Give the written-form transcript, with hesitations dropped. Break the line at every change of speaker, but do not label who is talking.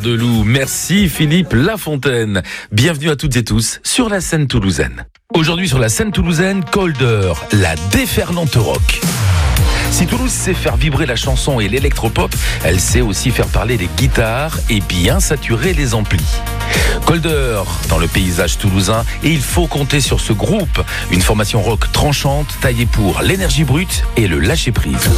Loup. Merci Philippe Lafontaine. Bienvenue à toutes et tous sur la scène toulousaine. Aujourd'hui sur la scène toulousaine, Colder, la déferlante rock. Si Toulouse sait faire vibrer la chanson et l'électropop, elle sait aussi faire parler les guitares et bien saturer les amplis. Colder dans le paysage toulousain, et il faut compter sur ce groupe, une formation rock tranchante taillée pour l'énergie brute et le lâcher prise.